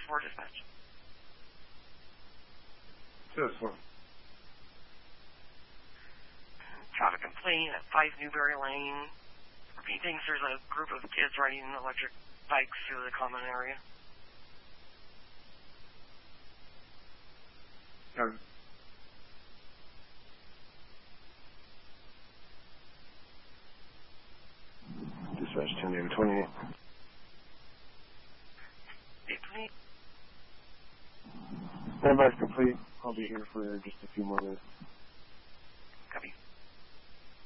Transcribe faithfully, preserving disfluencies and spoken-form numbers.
four dispatch. two oh four. Traffic complaint at five Newberry Lane. He thinks there's a group of kids riding electric bikes through the common area. Okay. Dispatch ten David twenty-eight. eight twenty-eight. Standby's complete. I'll be here for just a few more minutes.